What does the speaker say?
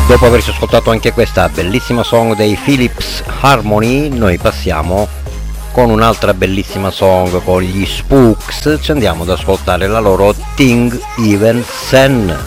Dopo averci ascoltato anche questa bellissima song dei Philips Harmony, noi passiamo con un'altra bellissima song con gli Spooks, ci andiamo ad ascoltare la loro Thing Even Sen.